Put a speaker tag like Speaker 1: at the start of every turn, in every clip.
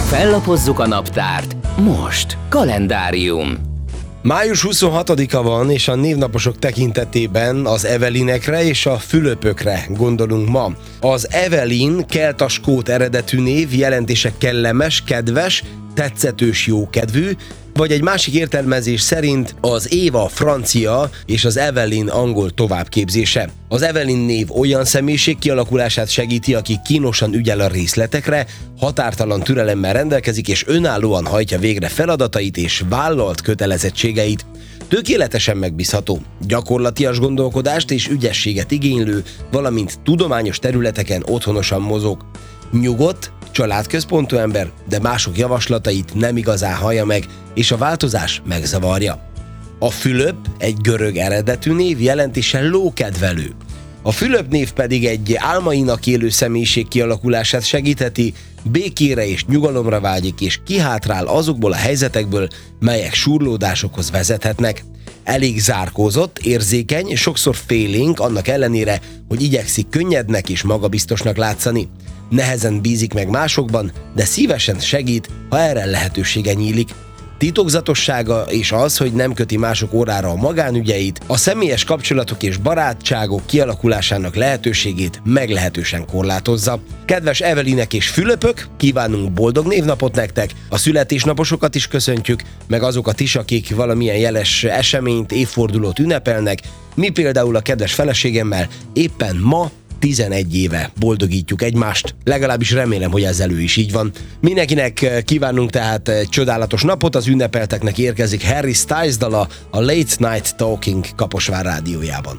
Speaker 1: Fellapozzuk a naptárt. Most kalendárium.
Speaker 2: Május 26-a van, és a névnaposok tekintetében az Evelinekre és a Fülöpökre gondolunk ma. Az Evelyn kelta-skót eredetű név, jelentése kellemes, kedves, tetszetős, jókedvű, vagy egy másik értelmezés szerint az Éva francia és az Evelyn angol továbbképzése. Az Evelyn név olyan személyiség kialakulását segíti, aki kínosan ügyel a részletekre, határtalan türelemmel rendelkezik és önállóan hajtja végre feladatait és vállalt kötelezettségeit. Tökéletesen megbízható, gyakorlatias gondolkodást és ügyességet igénylő, valamint tudományos területeken otthonosan mozog. Nyugodt, családközpontú ember, de mások javaslatait nem igazán hallja meg, és a változás megzavarja. A Fülöp egy görög eredetű név, jelentése lókedvelő. A Fülöp név pedig egy álmainak élő személyiség kialakulását segítheti, békére és nyugalomra vágyik, és kihátrál azokból a helyzetekből, melyek súrlódásokhoz vezethetnek. Elég zárkózott, érzékeny, sokszor félénk, annak ellenére, hogy igyekszik könnyednek és magabiztosnak látszani. Nehezen bízik meg másokban, de szívesen segít, ha erre lehetősége nyílik. Titokzatossága és az, hogy nem köti mások órára a magánügyeit, a személyes kapcsolatok és barátságok kialakulásának lehetőségét meglehetősen korlátozza. Kedves Evelinek és Fülöpök, kívánunk boldog névnapot nektek, a születésnaposokat is köszöntjük, meg azokat is, akik valamilyen jeles eseményt, évfordulót ünnepelnek. Mi például a kedves feleségemmel éppen ma 11 éve boldogítjuk egymást, legalábbis remélem, hogy ez elő is így van. Mindenkinek kívánunk tehát egy csodálatos napot, az ünnepelteknek érkezik Harry Styles dala a Late Night Talking Kaposvár rádiójában.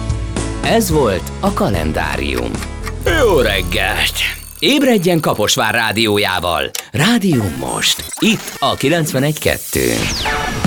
Speaker 1: Ez volt a kalendárium. Jó reggelt! Ébredjen Kaposvár rádiójával. Rádió most. Itt a 91.2.